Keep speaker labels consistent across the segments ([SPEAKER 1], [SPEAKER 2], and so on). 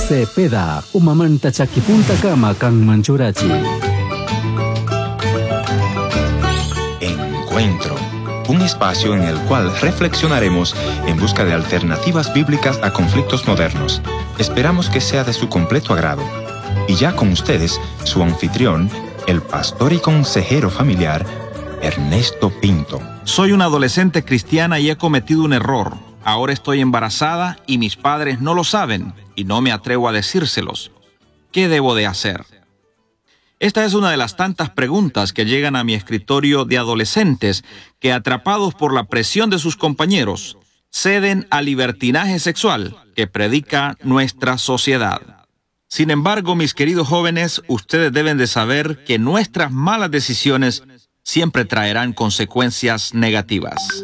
[SPEAKER 1] Cepeda, umamanta chakipunta kama kang manchurachi.
[SPEAKER 2] Encuentro, un espacio en el cual reflexionaremos en busca de alternativas bíblicas a conflictos modernos. Esperamos que sea de su completo agrado. Y ya con ustedes, su anfitrión, el pastor y consejero familiar, Ernesto Pinto.
[SPEAKER 3] Soy una adolescente cristiana y he cometido un error. Ahora estoy embarazada y mis padres no lo saben y no me atrevo a decírselos. ¿Qué debo de hacer? Esta es una de las tantas preguntas que llegan a mi escritorio de adolescentes que, atrapados por la presión de sus compañeros, ceden al libertinaje sexual que predica nuestra sociedad. Sin embargo, mis queridos jóvenes, ustedes deben de saber que nuestras malas decisiones siempre traerán consecuencias negativas.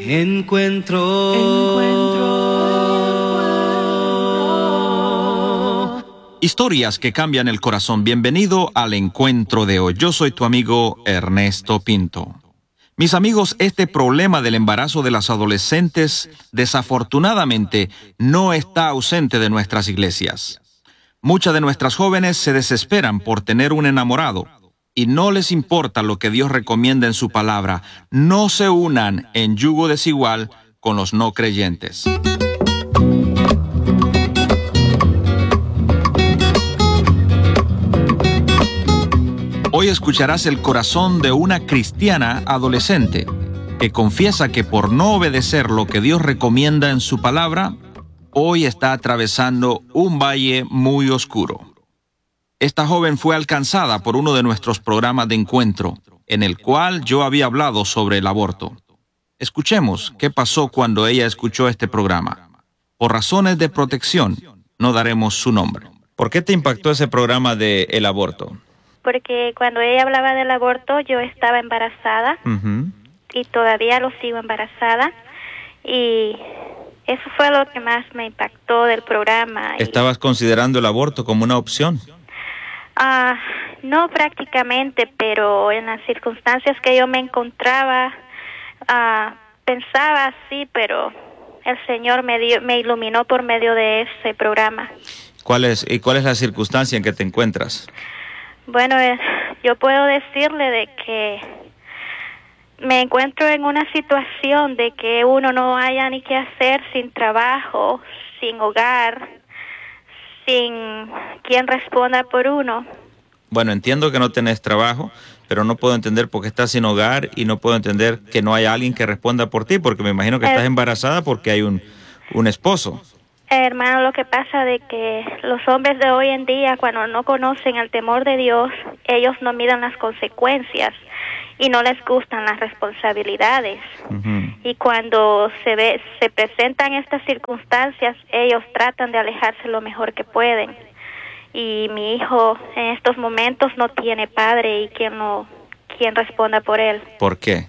[SPEAKER 3] Historias que cambian el corazón. Bienvenido al encuentro de hoy. Yo soy tu amigo Ernesto Pinto. Mis amigos, este problema del embarazo de las adolescentes, desafortunadamente, no está ausente de nuestras iglesias. Muchas de nuestras jóvenes se desesperan por tener un enamorado y no les importa lo que Dios recomienda en su palabra. No se unan en yugo desigual con los no creyentes. Hoy escucharás el corazón de una cristiana adolescente que confiesa que por no obedecer lo que Dios recomienda en su palabra, hoy está atravesando un valle muy oscuro. Esta joven fue alcanzada por uno de nuestros programas de encuentro, en el cual yo había hablado sobre el aborto. Escuchemos qué pasó cuando ella escuchó este programa. Por razones de protección, no daremos su nombre. ¿Por qué te impactó ese programa de el aborto?
[SPEAKER 4] Porque cuando ella hablaba del aborto, yo estaba embarazada y todavía lo sigo embarazada, y eso fue lo que más me impactó del programa.
[SPEAKER 3] ¿Estabas considerando el aborto como una opción?
[SPEAKER 4] No prácticamente, pero en las circunstancias que yo me encontraba, pensaba así, pero el Señor me iluminó por medio de ese programa.
[SPEAKER 3] ¿Cuál es la circunstancia en que te encuentras?
[SPEAKER 4] Bueno, yo puedo decirle de que me encuentro en una situación de que uno no haya ni qué hacer, sin trabajo, sin hogar, sin quien responda por uno.
[SPEAKER 3] Bueno, entiendo que no tenés trabajo, pero no puedo entender por qué estás sin hogar y no puedo entender que no haya alguien que responda por ti, porque me imagino que estás embarazada porque hay un esposo.
[SPEAKER 4] Hermano, lo que pasa de que los hombres de hoy en día, cuando no conocen el temor de Dios, ellos no miran las consecuencias y no les gustan las responsabilidades. Y cuando se presentan estas circunstancias, ellos tratan de alejarse lo mejor que pueden. Y mi hijo en estos momentos no tiene padre y quien responda por él.
[SPEAKER 3] ¿Por qué?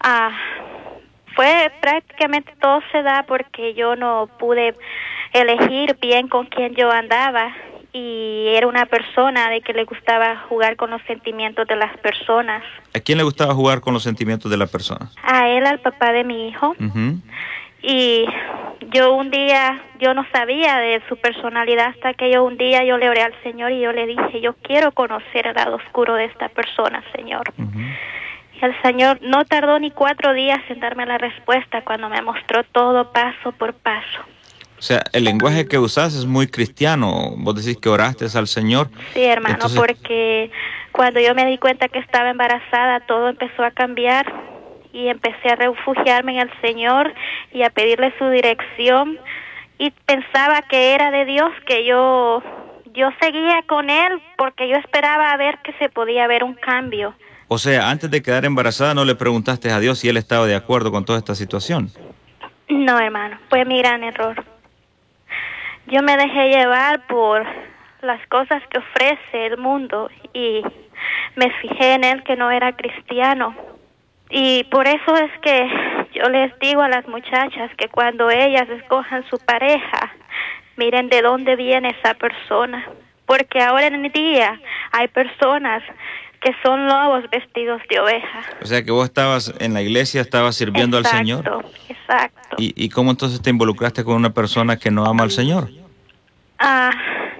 [SPEAKER 4] Fue prácticamente todo se da porque yo no pude elegir bien con quién yo andaba, y era una persona de que le gustaba jugar con los sentimientos de las personas.
[SPEAKER 3] ¿A quién le gustaba jugar con los sentimientos de las personas?
[SPEAKER 4] A él, al papá de mi hijo. Y yo un día, yo no sabía de su personalidad hasta que un día yo le oré al Señor y yo le dije, yo quiero conocer el lado oscuro de esta persona, Señor. Y el Señor no tardó ni 4 días en darme la respuesta cuando me mostró todo paso por paso.
[SPEAKER 3] O sea, el lenguaje que usas es muy cristiano. Vos decís que oraste al Señor.
[SPEAKER 4] Sí, hermano, porque cuando yo me di cuenta que estaba embarazada, todo empezó a cambiar y empecé a refugiarme en el Señor y a pedirle su dirección, y pensaba que era de Dios, que yo seguía con Él porque yo esperaba a ver que se podía ver un cambio.
[SPEAKER 3] O sea, antes de quedar embarazada no le preguntaste a Dios si Él estaba de acuerdo con toda esta situación.
[SPEAKER 4] No, hermano, fue mi gran error. Yo me dejé llevar por las cosas que ofrece el mundo y me fijé en él que no era cristiano. Y por eso es que yo les digo a las muchachas que cuando ellas escojan su pareja, miren de dónde viene esa persona. Porque ahora en el día hay personas que son lobos vestidos de oveja.
[SPEAKER 3] O sea que vos estabas en la iglesia, estabas sirviendo al Señor.
[SPEAKER 4] Exacto.
[SPEAKER 3] ¿Y cómo entonces te involucraste con una persona que no ama al Señor?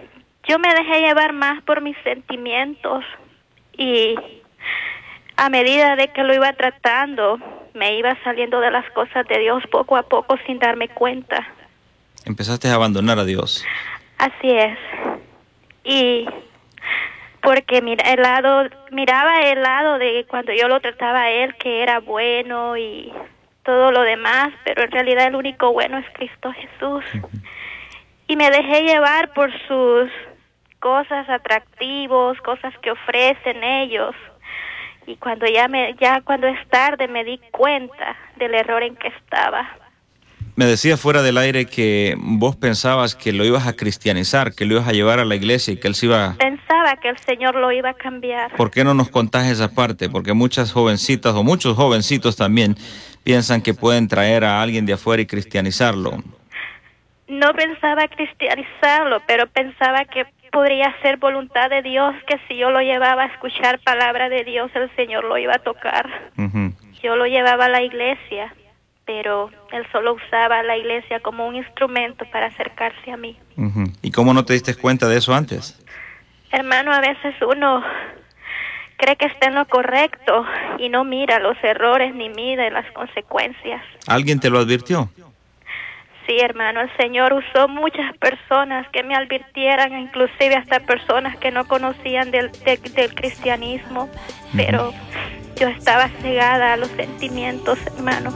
[SPEAKER 4] yo me dejé llevar más por mis sentimientos y a medida de que lo iba tratando, me iba saliendo de las cosas de Dios poco a poco sin darme cuenta.
[SPEAKER 3] Empezaste a abandonar a Dios.
[SPEAKER 4] Así es. Y porque miraba el lado de cuando yo lo trataba a él, que era bueno y todo lo demás, pero en realidad el único bueno es Cristo Jesús. Y me dejé llevar por sus cosas atractivos, cosas que ofrecen ellos. Y cuando cuando es tarde me di cuenta del error en que estaba.
[SPEAKER 3] Me decías fuera del aire que vos pensabas que lo ibas a cristianizar, que lo ibas a llevar a la iglesia y que él se iba...
[SPEAKER 4] Pensaba que el Señor lo iba a cambiar.
[SPEAKER 3] ¿Por qué no nos contás esa parte? Porque muchas jovencitas o muchos jovencitos también piensan que pueden traer a alguien de afuera y cristianizarlo.
[SPEAKER 4] No pensaba cristianizarlo, pero pensaba que podría ser voluntad de Dios, que si yo lo llevaba a escuchar palabra de Dios, el Señor lo iba a tocar. Yo lo llevaba a la iglesia, pero él solo usaba la iglesia como un instrumento para acercarse a mí.
[SPEAKER 3] ¿Y cómo no te diste cuenta de eso antes?
[SPEAKER 4] Hermano, a veces uno cree que está en lo correcto y no mira los errores ni mide las consecuencias.
[SPEAKER 3] ¿Alguien te lo advirtió?
[SPEAKER 4] Sí, hermano, el Señor usó muchas personas que me advirtieran, inclusive hasta personas que no conocían del cristianismo, pero yo estaba cegada a los sentimientos, hermano.